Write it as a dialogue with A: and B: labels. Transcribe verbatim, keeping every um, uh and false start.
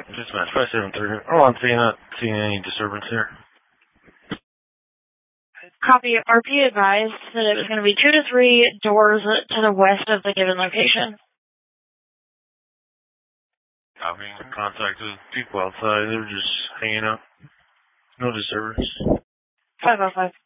A: Dispatch five seven three. Oh, I'm seeing not seeing any disturbance here.
B: Copy. R P advised that it was going to be two to three doors to the west of the given location.
A: Copy. Contacted people outside. They're just hanging out. No disturbance.
B: five oh five.